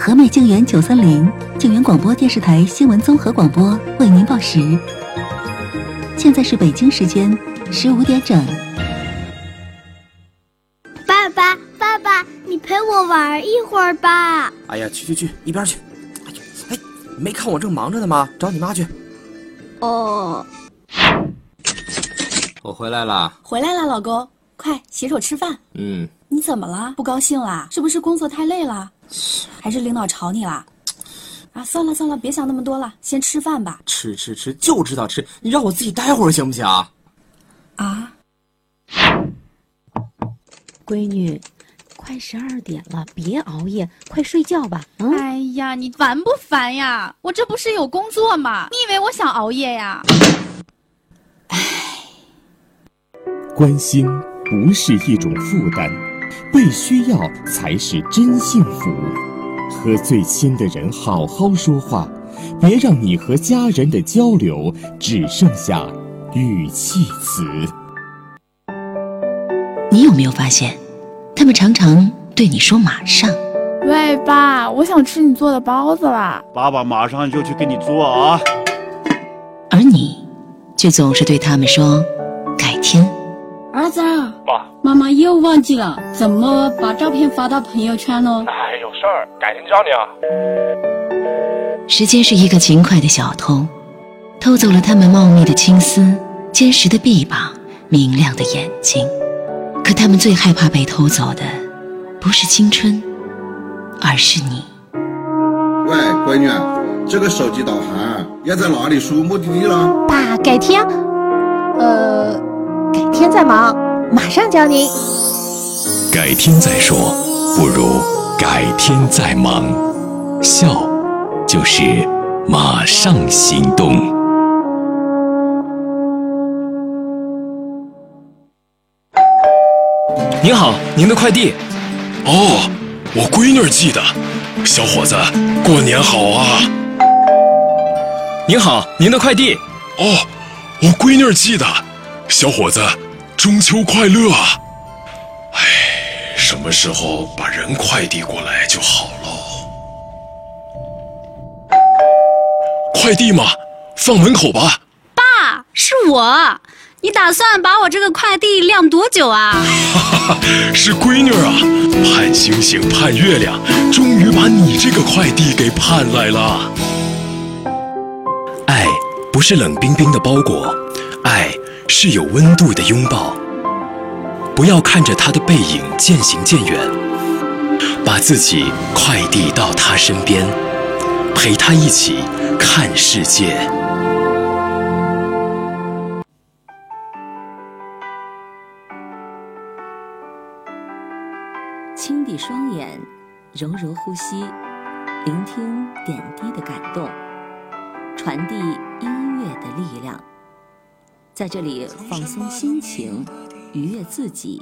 和美静园930静园广播电视台新闻综合广播为您报时，现在是北京时间15点整。 爸爸，你陪我玩一会儿吧。 哎呀，去，一边去。哎，没看我正忙着呢吗？找你妈去。 哦， 我回来了。 回来了，老公，快洗手吃饭。你怎么了？不高兴啦？是不是工作太累了？还是领导吵你啦？啊，算了，别想那么多了，先吃饭吧。 吃，就知道吃，你让我自己待会儿行不行啊？ 啊， 闺女，快12点了，别熬夜，快睡觉吧。 哎呀，你烦不烦呀？我这不是有工作吗？你以为我想熬夜呀？ 关心不是一种负担，被需要才是真幸福。和最亲的人好好说话，别让你和家人的交流只剩下语气词。 你有没有发现，他们常常对你说马上。 喂，爸，我想吃你做的包子啦。 爸爸马上就去给你做啊。 而你却总是对他们说改天。 儿子， 爸， 妈妈又忘记了怎么把照片发到朋友圈呢？ 哎，有事儿，改天教你啊。 时间是一个勤快的小偷，偷走了他们茂密的青丝、坚实的臂膀、明亮的眼睛。可他们最害怕被偷走的，不是青春，而是你。 喂，闺女，这个手机导航要在哪里输目的地了？ 爸，改天再忙，马上教您。 改天再说，不如改天再忙。笑，就是马上行动。 您好，您的快递。 哦，我闺女寄的。小伙子，过年好啊！ 您好，您的快递。 哦，我闺女寄的。小伙子，中秋快乐啊！哎，什么时候把人快递过来就好喽？快递吗？放门口吧。 爸，是我。你打算把我这个快递晾多久啊？ 哈哈，是闺女啊，盼星星盼月亮，终于把你这个快递给盼来了。 爱不是冷冰冰的包裹，爱是有温度的拥抱。不要看着他的背影渐行渐远，把自己快递到他身边，陪他一起看世界。 轻闭双眼，柔柔呼吸，聆听点滴的感动，传递音乐的力量。在这里放松心情，愉悦自己，